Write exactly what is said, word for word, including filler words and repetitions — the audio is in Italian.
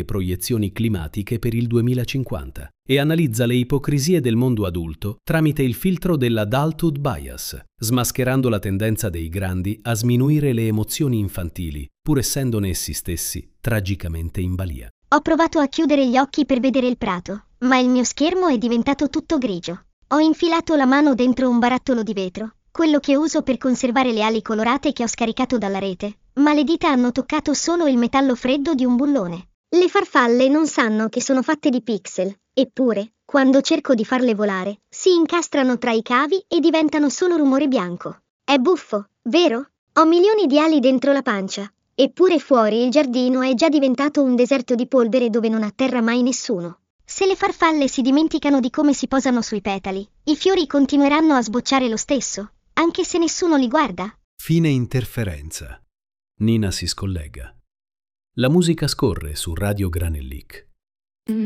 proiezioni climatiche per il duemilacinquanta e analizza le ipocrisie del mondo adulto tramite il filtro dell'adulthood bias, smascherando la tendenza dei grandi a sminuire le emozioni infantili, pur essendone essi stessi tragicamente in balia. Ho provato a chiudere gli occhi per vedere il prato, ma il mio schermo è diventato tutto grigio. Ho infilato la mano dentro un barattolo di vetro, quello che uso per conservare le ali colorate che ho scaricato dalla rete, ma le dita hanno toccato solo il metallo freddo di un bullone. Le farfalle non sanno che sono fatte di pixel, eppure, quando cerco di farle volare, si incastrano tra i cavi e diventano solo rumore bianco. È buffo, vero? Ho milioni di ali dentro la pancia, eppure fuori il giardino è già diventato un deserto di polvere dove non atterra mai nessuno. Se le farfalle si dimenticano di come si posano sui petali, i fiori continueranno a sbocciare lo stesso, anche se nessuno li guarda. Fine interferenza. Nina si scollega. La musica scorre su Radio Granellic.